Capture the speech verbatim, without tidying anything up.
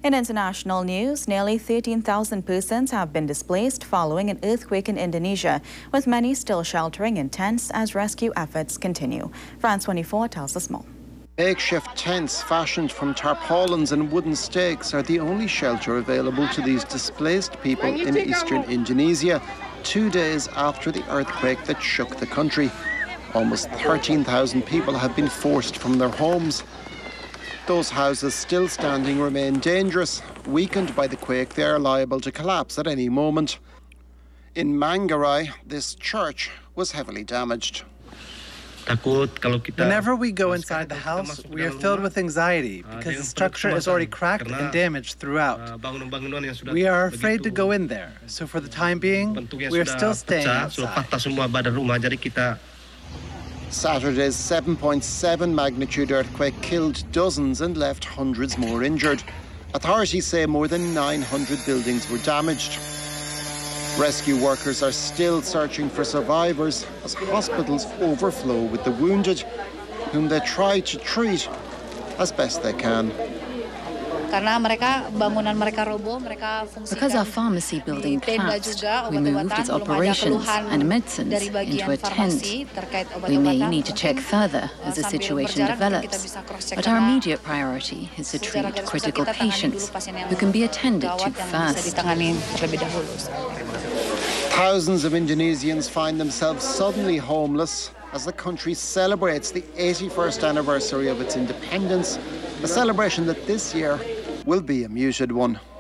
In international news, nearly thirteen thousand persons have been displaced following an earthquake in Indonesia, with many still sheltering in tents as rescue efforts continue. France twenty-four tells us more. Makeshift tents fashioned from tarpaulins and wooden stakes are the only shelter available to these displaced people in eastern Indonesia, two days after the earthquake that shook the country. Almost thirteen thousand people have been forced from their homes. Those houses still standing remain dangerous. Weakened by the quake, they are liable to collapse at any moment. In Manggarai, this church was heavily damaged. Whenever we go inside the house, we are filled with anxiety because the structure is already cracked and damaged throughout. We are afraid to go in there, so for the time being, we are still staying outside. Saturday's seven point seven magnitude earthquake killed dozens and left hundreds more injured. Authorities say more than nine hundred buildings were damaged. Rescue workers are still searching for survivors as hospitals overflow with the wounded, whom they try to treat as best they can. Because our pharmacy building collapsed, we moved its operations and medicines into a tent. We may need to check further as the situation develops, but our immediate priority is to treat critical patients who can be attended to first. Thousands of Indonesians find themselves suddenly homeless as the country celebrates the eighty-first anniversary of its independence, a celebration that this year will be a muted one.